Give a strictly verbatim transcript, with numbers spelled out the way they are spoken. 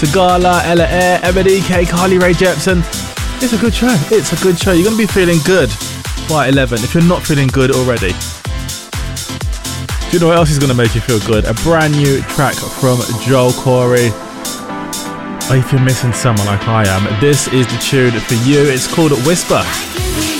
Sigala, Ella Air, Emily K, Carly Rae Jepsen. It's a good show. It's a good show. You're going to be feeling good by eleven if you're not feeling good already. Do you know what else is going to make you feel good? A brand new track from Joel Corey. If you're missing someone like I am, this is the tune for you. It's called Whisper.